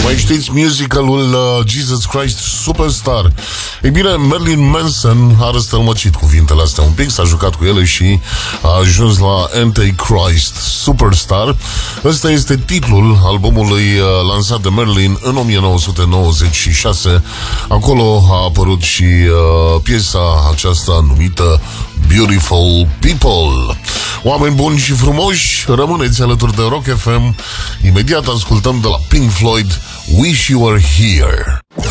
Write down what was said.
Mai știți musicalul Jesus Christ Superstar? Ei bine, Marilyn Manson a răstălmăcit cuvintele astea un pic, s-a jucat cu ele și a ajuns la Antichrist Superstar. Ăsta este titlul albumului lansat de Marilyn în 1996. Acolo a apărut și piesa aceasta numită Beautiful People. Oameni buni și frumoși, rămâneți alături de Rock FM. Imediat ascultăm de la Pink Floyd Wish You Were Here.